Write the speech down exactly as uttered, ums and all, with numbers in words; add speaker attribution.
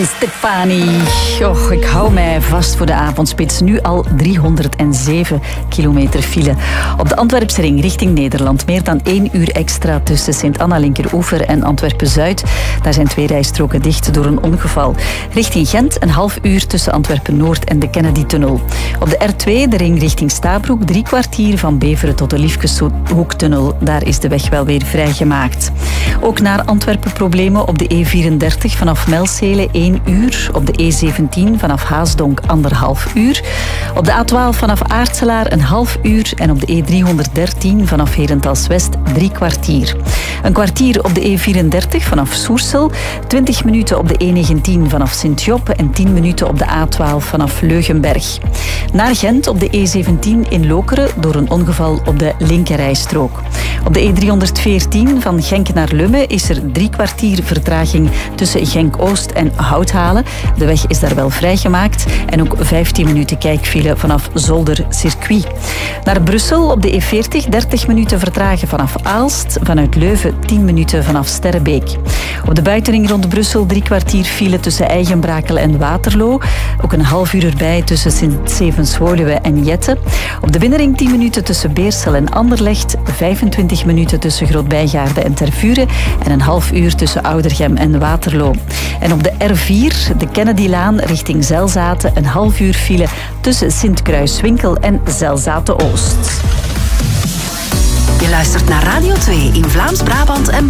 Speaker 1: Gwen Stefani. Och, ik hou mij vast voor de avondspits. Nu al driehonderdzeven kilometer file. Op de Antwerpse ring richting Nederland. Meer dan één uur extra tussen Sint-Anna-Linkeroever en Antwerpen-Zuid. Daar zijn twee rijstroken dicht door een ongeval. Richting Gent een half uur tussen Antwerpen-Noord en de Kennedy-tunnel. Op de R twee, de ring richting Stabroek, drie kwartier van Beveren tot de Liefkeshoektunnel. Daar is de weg wel weer vrijgemaakt. Ook naar Antwerpen problemen op de E vierendertig vanaf Melcele één uur. Op de E zeventien vanaf Haasdonk anderhalf uur. Op de A twaalf vanaf Aartselaar een half uur. En op de E driehonderddertien vanaf Herentals-West drie kwartier. Een kwartier op de E vierendertig vanaf Soersel. twintig minuten op de E negentien vanaf Sint-Job. En tien minuten op de A twaalf vanaf Leugenberg. Naar Gent op de E zeventien in Lokeren door een ongeval op de linkerrijstrook. Op de E driehonderdveertien van Genk naar Lummen is er drie kwartier vertraging tussen Genk-Oost en Houthalen. De weg is daar wel vrijgemaakt. En ook vijftien minuten kijkfile vanaf Zolder-Circuit. Naar Brussel op de E veertig, dertig minuten vertragen vanaf Aalst. Vanuit Leuven tien minuten vanaf Sterrebeek. Op de buitenring rond Brussel drie kwartier file tussen Eigenbrakel en Waterloo. Ook een half uur erbij tussen Sint-Stevens-Woluwe en Jette. Op de binnenring tien minuten tussen Beersel en Anderlecht. vijfentwintig minuten tussen Groot-Bijgaarde en Tervuren. En een half uur tussen Oudergem en Waterloo. En op de R vier, de Kennedylaan richting Zelzaten, een half uur file tussen Sint-Kruiswinkel en Zelzaten-Oost.
Speaker 2: Je luistert naar Radio twee in Vlaams-Brabant en